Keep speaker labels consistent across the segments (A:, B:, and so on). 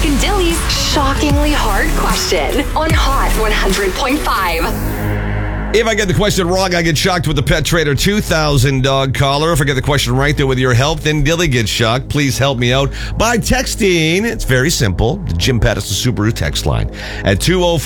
A: Mark and Dilly's shockingly hard question on Hot 100.5.
B: If I get the question wrong, I get shocked with the Pet Trader 2000 dog collar. If I get the question right, though, with your help, then Dilly gets shocked. Please help me out by texting. It's very simple. The Jim Pattison Subaru text line at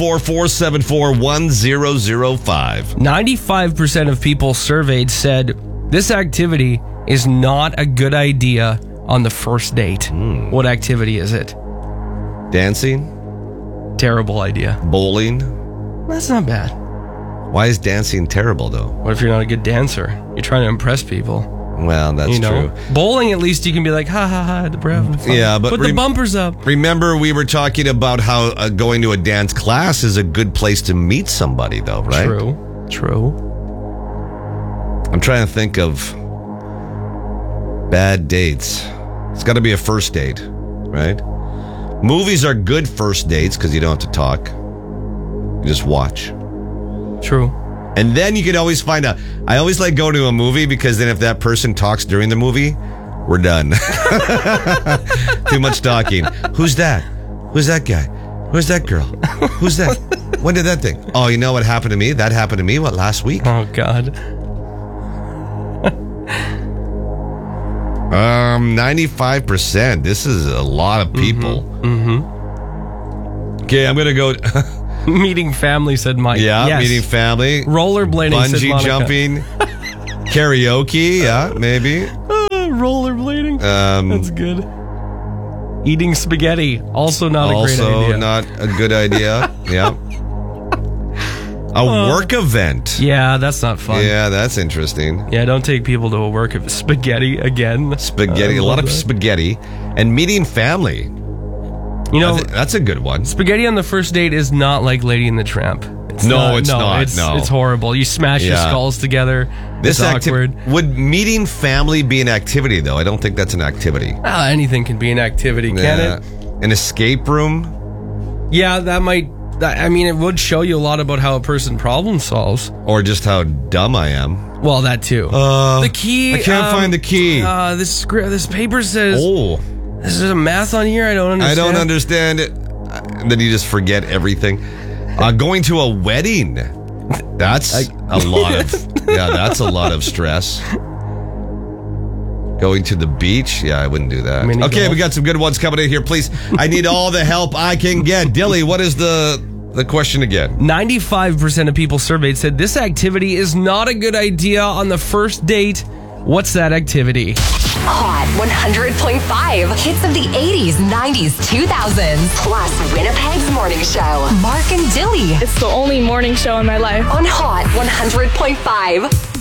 B: 204-474-1005.
C: 95% of people surveyed said this activity is not a good idea on the first date. What activity is it?
B: Dancing?
C: Terrible idea.
B: Bowling?
C: That's not bad.
B: Why is dancing terrible, though?
C: What if you're not a good dancer? You're trying to impress people.
B: Well, that's true.
C: Bowling, at least you can be like, ha ha ha, we're having fun.
B: Yeah, but
C: put the bumpers up.
B: Remember, we were talking about how going to a dance class is a good place to meet somebody, though, right?
C: True.
B: I'm trying to think of bad dates. It's got to be a first date, right? Movies are good first dates because you don't have to talk. You just watch.
C: True.
B: And then you can always find out. I always like going to a movie because then if that person talks during the movie, we're done. Too much talking. Who's that? Who's that guy? Who's that girl? Who's that? When did that thing? Oh, you know what happened to me? That happened to me, last week?
C: Oh, God.
B: 95%. This is a lot of people. Okay, I'm going to go...
C: Meeting family, said Mike.
B: Yeah,
C: yes.
B: Meeting family.
C: Rollerblading, said
B: Bungee
C: Monica.
B: jumping. Karaoke, yeah, maybe.
C: Rollerblading. That's good. Eating spaghetti, also not a great idea.
B: Also not a good idea. Yeah. A work event.
C: Yeah, that's not fun.
B: Yeah, that's interesting.
C: Yeah, don't take people to a work event. Spaghetti again.
B: Spaghetti, a lot of spaghetti. And meeting family.
C: You know,
B: that's a good one.
C: Spaghetti on the first date is not like Lady and the Tramp. It's not. It's horrible. You smash your skulls together. It's awkward.
B: Would meeting family be an activity, though? I don't think that's an activity.
C: Anything can be an activity, can it?
B: An escape room?
C: Yeah, that might... I mean, it would show you a lot about how a person problem solves.
B: Or just how dumb I am.
C: Well, that too.
B: The
C: key...
B: I can't find the key.
C: This paper says...
B: Oh...
C: Is there a math on here? I don't understand
B: it. Then you just forget everything. Going to a wedding. That's a lot of... Yeah, that's a lot of stress. Going to the beach? Yeah, I wouldn't do that. Okay, we got some good ones coming in here. Please, I need all the help I can get. Dilly, what is the question again?
C: 95% of people surveyed said this activity is not a good idea on the first date. What's that activity?
A: Hot 100.5. Hits of the 80s, 90s, 2000s. Plus Winnipeg's morning show. Mark and Dilly.
D: It's the only morning show in my life.
A: On Hot 100.5.